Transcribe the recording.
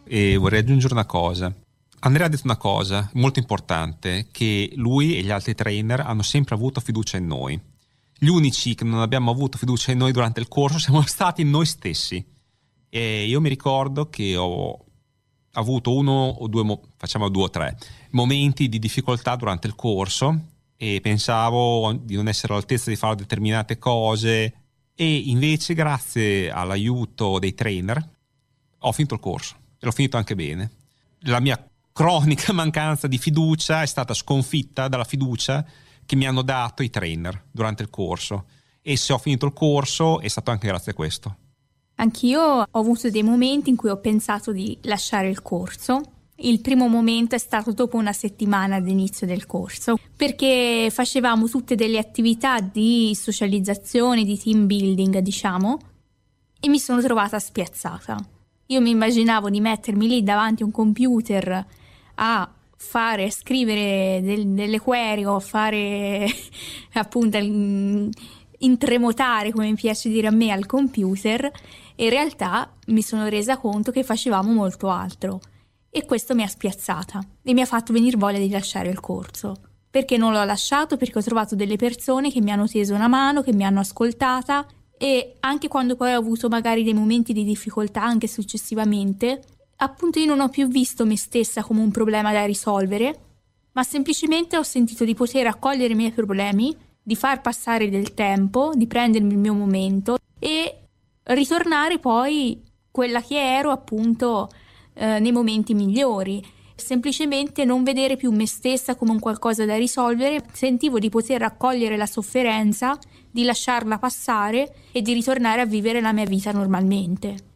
E vorrei aggiungere una cosa. Andrea ha detto una cosa molto importante, che lui e gli altri trainer hanno sempre avuto fiducia in noi. Gli unici che non abbiamo avuto fiducia in noi durante il corso siamo stati noi stessi. E io mi ricordo che ho avuto uno o due, facciamo 2 o 3 momenti di difficoltà durante il corso e pensavo di non essere all'altezza di fare determinate cose, e invece grazie all'aiuto dei trainer ho finito il corso e l'ho finito anche bene. La mia cronica mancanza di fiducia è stata sconfitta dalla fiducia che mi hanno dato i trainer durante il corso, e se ho finito il corso è stato anche grazie a questo. Anch'io ho avuto dei momenti in cui ho pensato di lasciare il corso. Il primo momento è stato dopo una settimana all'inizio del corso, perché facevamo tutte delle attività di socializzazione, di team building, diciamo, e mi sono trovata spiazzata. Io mi immaginavo di mettermi lì davanti a un computer a scrivere delle query o fare appunto intremotare, come mi piace dire a me, al computer, e in realtà mi sono resa conto che facevamo molto altro, e questo mi ha spiazzata e mi ha fatto venire voglia di lasciare il corso. Perché non l'ho lasciato? Perché ho trovato delle persone che mi hanno teso una mano, che mi hanno ascoltata, e anche quando poi ho avuto magari dei momenti di difficoltà anche successivamente, appunto io non ho più visto me stessa come un problema da risolvere, ma semplicemente ho sentito di poter accogliere i miei problemi, di far passare del tempo, di prendermi il mio momento e ritornare poi quella che ero appunto nei momenti migliori. Semplicemente non vedere più me stessa come un qualcosa da risolvere, sentivo di poter accogliere la sofferenza, di lasciarla passare e di ritornare a vivere la mia vita normalmente.